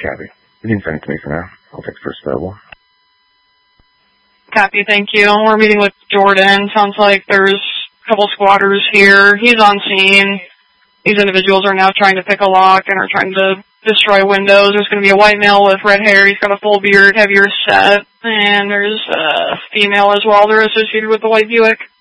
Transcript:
Copy. You can send it to me for now. I'll take first available. Copy, thank you. We're meeting with Jordan. Sounds like there's a couple squatters here. He's on scene. These individuals are now trying to pick a lock and are trying to destroy windows. There's going to be a white male with red hair. He's got a full beard, heavier set. And there's a female as well. They're associated with the white Buick.